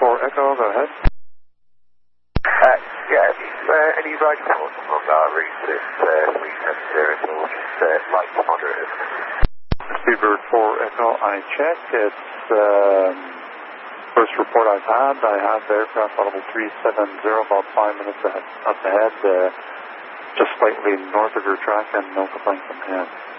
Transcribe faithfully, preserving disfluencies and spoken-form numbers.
four Echo, go ahead. Uh, yeah, uh, any ride reports on that route? It's uh, three seven zero, so just uh, light to moderate. Speedbird four Echo, I checked. It's um, first report I've had. I have the aircraft audible three seven zero, about five minutes ahead, up ahead, uh, just slightly north of your track, and no complaints from him.